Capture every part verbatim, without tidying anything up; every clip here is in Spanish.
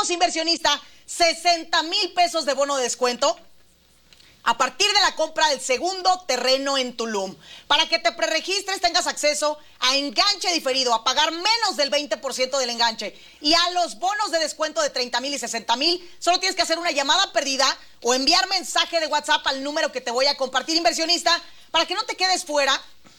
tenemos, inversionista, sesenta mil pesos de bono de descuento a partir de la compra del segundo terreno en Tulum. Para que te preregistres, tengas acceso a enganche diferido, a pagar menos del veinte por ciento del enganche y a los bonos de descuento de treinta mil y sesenta mil. Solo tienes que hacer una llamada perdida o enviar mensaje de WhatsApp al número que te voy a compartir, inversionista, para que no te quedes fuera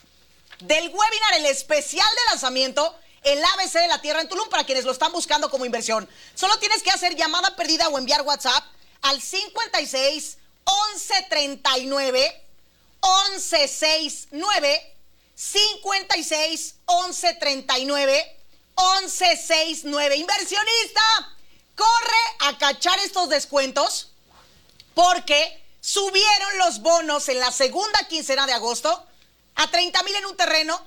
del webinar, el especial de lanzamiento, el A B C de la Tierra en Tulum, para quienes lo están buscando como inversión. Solo tienes que hacer llamada perdida o enviar WhatsApp al cincuenta y seis, once treinta y nueve, once sesenta y nueve, cincuenta y seis, once treinta y nueve, once sesenta y nueve. Inversionista, corre a cachar estos descuentos porque subieron los bonos en la segunda quincena de agosto a treinta mil en un terreno,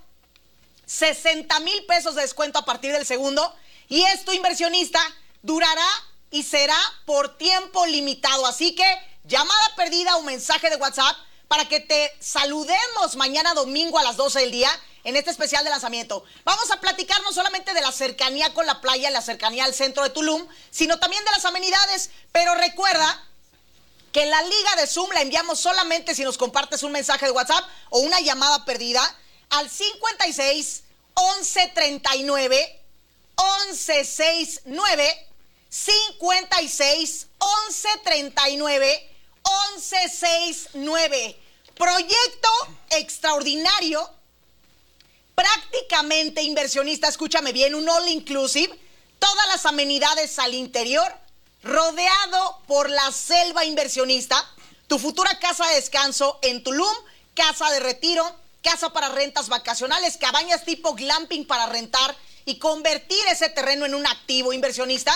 sesenta mil pesos de descuento a partir del segundo, y esto, inversionista, durará y será por tiempo limitado. Así que llamada perdida o mensaje de WhatsApp para que te saludemos mañana domingo a las doce del día en este especial de lanzamiento. Vamos a platicar no solamente de la cercanía con la playa, la cercanía al centro de Tulum, sino también de las amenidades. Pero recuerda que la liga de Zoom la enviamos solamente si nos compartes un mensaje de WhatsApp o una llamada perdida al cincuenta y seis, once treinta y nueve, once sesenta y nueve, cincuenta y seis, once treinta y nueve, once sesenta y nueve. Proyecto extraordinario, prácticamente, inversionista, escúchame bien, un all inclusive, todas las amenidades al interior, rodeado por la selva, inversionista, tu futura casa de descanso en Tulum, casa de retiro, casa para rentas vacacionales, cabañas tipo glamping para rentar y convertir ese terreno en un activo, inversionista.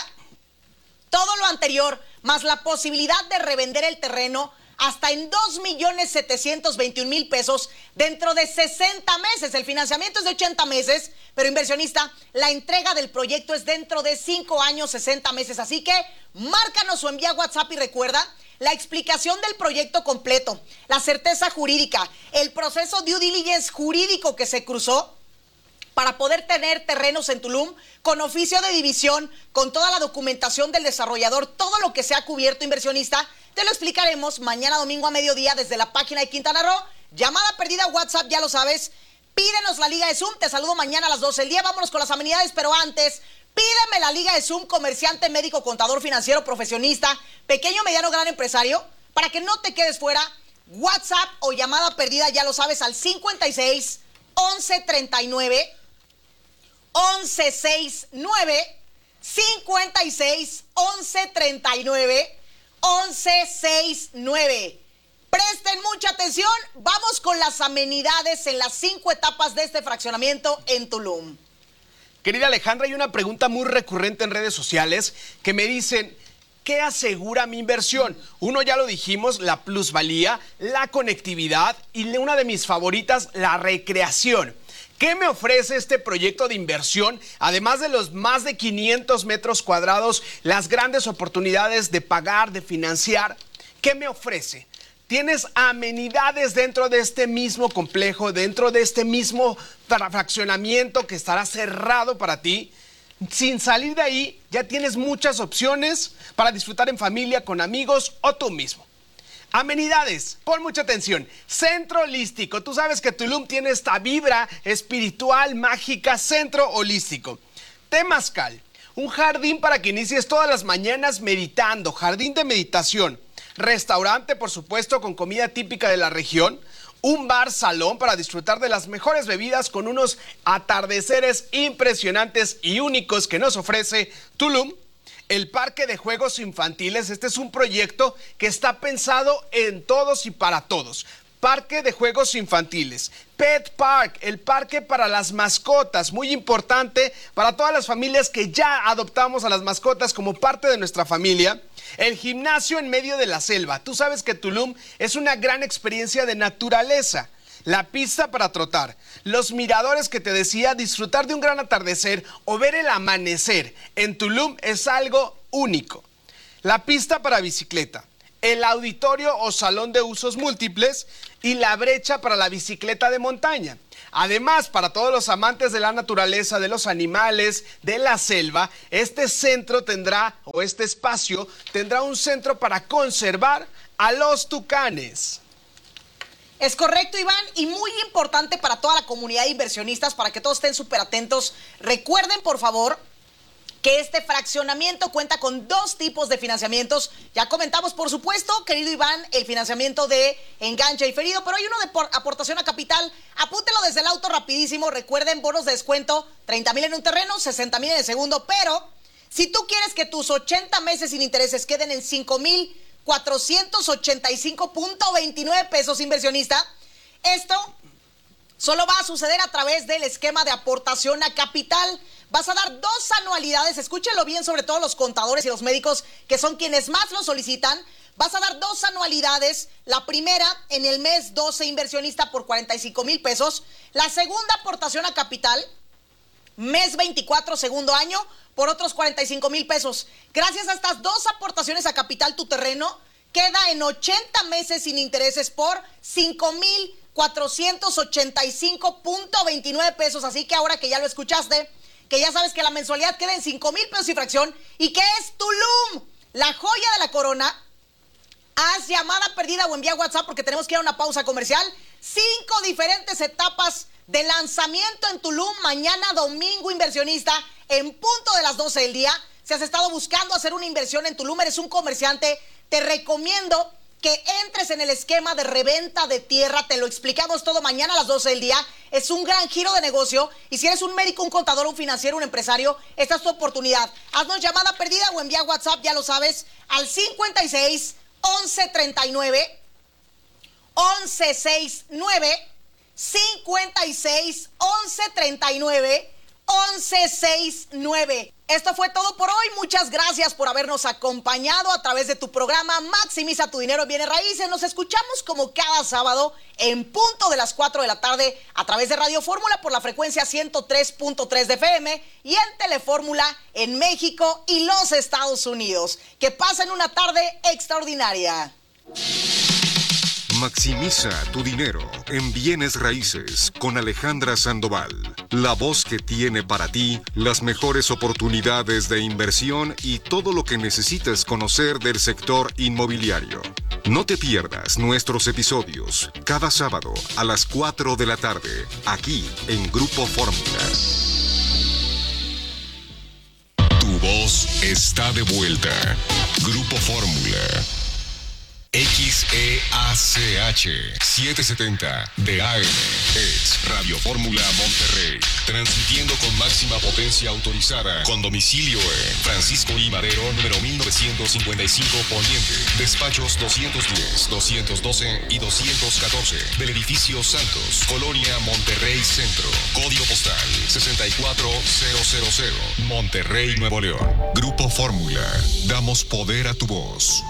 Todo lo anterior, más la posibilidad de revender el terreno hasta en dos millones setecientos veintiún mil pesos dentro de sesenta meses. El financiamiento es de ochenta meses, pero inversionista, la entrega del proyecto es dentro de cinco años, sesenta meses. Así que márcanos o envía WhatsApp y recuerda la explicación del proyecto completo, la certeza jurídica, el proceso due diligence jurídico que se cruzó para poder tener terrenos en Tulum con oficio de división, con toda la documentación del desarrollador, todo lo que se ha cubierto, inversionista. Te lo explicaremos mañana domingo a mediodía desde la página de Quintana Roo. Llamada perdida, WhatsApp, ya lo sabes. Pídenos la liga de Zoom. Te saludo mañana a las doce del día. Vámonos con las amenidades, pero antes, pídeme la liga de Zoom, comerciante, médico, contador, financiero, profesionista, pequeño, mediano, gran empresario, para que no te quedes fuera. WhatsApp o llamada perdida, ya lo sabes, al cincuenta y seis, once treinta y nueve, once sesenta y nueve, cincuenta y seis, once treinta y nueve, once sesenta y nueve. Presten mucha atención, vamos con las amenidades en las cinco etapas de este fraccionamiento en Tulum. Querida Alejandra, hay una pregunta muy recurrente en redes sociales que me dicen, ¿qué asegura mi inversión? Uno, ya lo dijimos, la plusvalía, la conectividad y una de mis favoritas, la recreación. ¿Qué me ofrece este proyecto de inversión? Además de los más de quinientos metros cuadrados, las grandes oportunidades de pagar, de financiar, ¿qué me ofrece? Tienes amenidades dentro de este mismo complejo, dentro de este mismo fraccionamiento que estará cerrado para ti. Sin salir de ahí, ya tienes muchas opciones para disfrutar en familia, con amigos o tú mismo. Amenidades, pon mucha atención. Centro holístico. Tú sabes que Tulum tiene esta vibra espiritual, mágica, centro holístico. Temazcal, un jardín para que inicies todas las mañanas meditando, jardín de meditación. Restaurante, por supuesto, con comida típica de la región. Un bar salón para disfrutar de las mejores bebidas con unos atardeceres impresionantes y únicos que nos ofrece Tulum. El parque de juegos infantiles, este es un proyecto que está pensado en todos y para todos. Parque de juegos infantiles, Pet Park, el parque para las mascotas, muy importante para todas las familias que ya adoptamos a las mascotas como parte de nuestra familia. El gimnasio en medio de la selva. Tú sabes que Tulum es una gran experiencia de naturaleza. La pista para trotar, los miradores que te decía, disfrutar de un gran atardecer o ver el amanecer en Tulum es algo único. La pista para bicicleta, el auditorio o salón de usos múltiples y la brecha para la bicicleta de montaña. Además, para todos los amantes de la naturaleza, de los animales, de la selva, este centro tendrá, o este espacio, tendrá un centro para conservar a los tucanes. Es correcto, Iván, y muy importante para toda la comunidad de inversionistas, para que todos estén súper atentos. Recuerden, por favor, que este fraccionamiento cuenta con dos tipos de financiamientos. Ya comentamos, por supuesto, querido Iván, el financiamiento de enganche diferido, pero hay uno de aportación a capital. Apúntelo desde el auto rapidísimo. Recuerden, bonos de descuento, treinta mil en un terreno, sesenta mil en el segundo, pero si tú quieres que tus ochenta meses sin intereses queden en cinco mil cuatrocientos ochenta y cinco punto veintinueve pesos, inversionista, esto solo va a suceder a través del esquema de aportación a capital. Vas a dar dos anualidades, escúchenlo bien, sobre todo los contadores y los médicos, que son quienes más lo solicitan. Vas a dar dos anualidades, la primera en el mes doce, inversionista, por cuarenta y cinco mil pesos. La segunda aportación a capital, mes veinticuatro, segundo año, por otros cuarenta y cinco mil pesos. Gracias a estas dos aportaciones a capital, tu terreno queda en ochenta meses sin intereses por cinco mil cuatrocientos ochenta y cinco punto veintinueve pesos. Así que ahora que ya lo escuchaste, que ya sabes que la mensualidad queda en cinco mil pesos y fracción, y que es Tulum, la joya de la corona, haz llamada perdida o envía WhatsApp, porque tenemos que ir a una pausa comercial. Cinco diferentes etapas de lanzamiento en Tulum, mañana domingo, inversionista, en punto de las doce del día. Si has estado buscando hacer una inversión en Tulum, eres un comerciante, te recomiendo que entres en el esquema de reventa de tierra. Te lo explicamos todo mañana a las doce del día. Es un gran giro de negocio, y si eres un médico, un contador, un financiero, un empresario, esta es tu oportunidad. Haznos llamada perdida o envía WhatsApp, ya lo sabes, al cincuenta y seis, once treinta y nueve, once sesenta y nueve, cincuenta y seis, once treinta y nueve, once sesenta y nueve. Esto fue todo por hoy. Muchas gracias por habernos acompañado a través de tu programa Maximiza tu dinero en bienes raíces. Nos escuchamos como cada sábado en punto de las cuatro de la tarde a través de Radio Fórmula por la frecuencia ciento tres punto tres de F M y en Telefórmula en México y los Estados Unidos. Que pasen una tarde extraordinaria. Maximiza tu dinero en bienes raíces con Alejandra Sandoval, la voz que tiene para ti las mejores oportunidades de inversión y todo lo que necesitas conocer del sector inmobiliario. No te pierdas nuestros episodios cada sábado a las cuatro de la tarde, aquí en Grupo Fórmula. Tu voz está de vuelta. Grupo Fórmula. X E A C H setecientos setenta de A M es Radio Fórmula Monterrey, transmitiendo con máxima potencia autorizada, con domicilio en Francisco I. Madero, número mil novecientos cincuenta y cinco Poniente, despachos doscientos diez, doscientos doce y doscientos catorce, del edificio Santos, Colonia Monterrey Centro, código postal sesenta y cuatro mil, Monterrey, Nuevo León. Grupo Fórmula, damos poder a tu voz.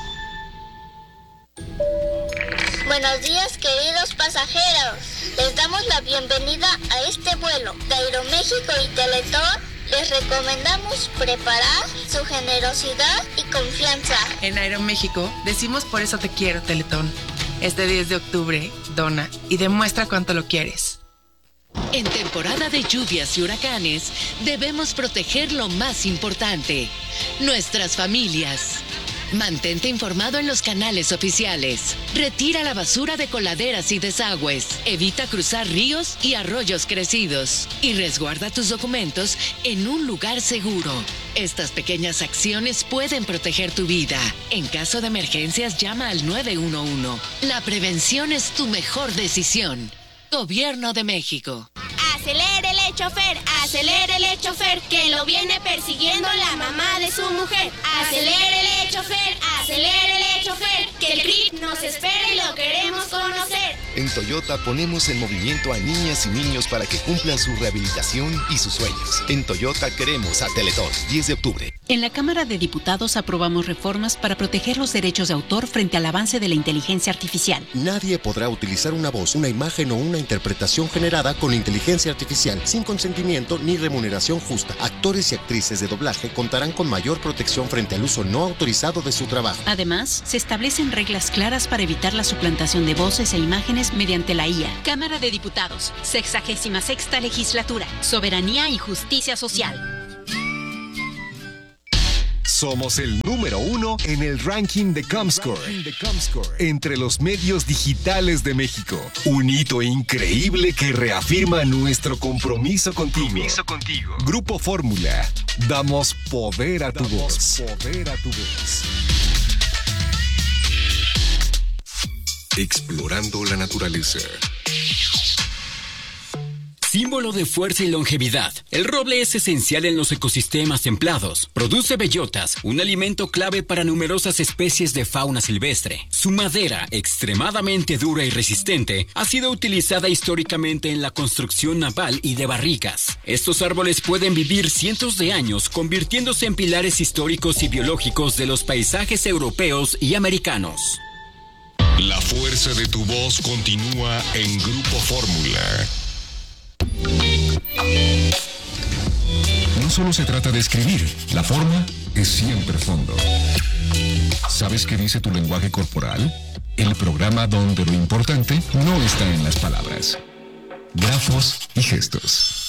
Buenos días, queridos pasajeros. Les damos la bienvenida a este vuelo de Aeroméxico y Teletón. Les recomendamos preparar su generosidad y confianza. En Aeroméxico decimos por eso te quiero, Teletón. Este diez de octubre, dona y demuestra cuánto lo quieres. En temporada de lluvias y huracanes, debemos proteger lo más importante, nuestras familias. Mantente informado en los canales oficiales. Retira la basura de coladeras y desagües. Evita cruzar ríos y arroyos crecidos. Y resguarda tus documentos en un lugar seguro. Estas pequeñas acciones pueden proteger tu vida. En caso de emergencias, llama al nueve uno uno. La prevención es tu mejor decisión. Gobierno de México. Acelérele, chofer, acelérele, chofer, que lo viene persiguiendo la mamá de su mujer. Acelérele, chofer, acelérele, chofer, que el C R I P nos espera y lo queremos conocer. En Toyota ponemos en movimiento a niñas y niños para que cumplan su rehabilitación y sus sueños. En Toyota queremos a Teletón, diez de octubre. En la Cámara de Diputados aprobamos reformas para proteger los derechos de autor frente al avance de la inteligencia artificial. Nadie podrá utilizar una voz, una imagen o una interpretación generada con inteligencia artificial sin consentimiento ni remuneración justa. Actores y actrices de doblaje contarán con mayor protección frente al uso no autorizado de su trabajo. Además, Se establecen reglas claras para evitar la suplantación de voces e imágenes mediante la I A. Cámara de Diputados, sexagésima sexta legislatura, soberanía y justicia social. Somos el número uno en el ranking de Comscore, entre los medios digitales de México. Un hito increíble que reafirma nuestro compromiso contigo. Compromiso contigo. Grupo Fórmula. Damos poder a tu voz. Poder a tu voz. Explorando la naturaleza. Símbolo de fuerza y longevidad, el roble es esencial en los ecosistemas templados. Produce bellotas, un alimento clave para numerosas especies de fauna silvestre. Su madera, extremadamente dura y resistente, ha sido utilizada históricamente en la construcción naval y de barricas. Estos árboles pueden vivir cientos de años, convirtiéndose en pilares históricos y biológicos de los paisajes europeos y americanos. La fuerza de tu voz continúa en Grupo Fórmula. No solo se trata de escribir, la forma es siempre fondo. ¿Sabes qué dice tu lenguaje corporal? El programa donde lo importante no está en las palabras, grafos y gestos.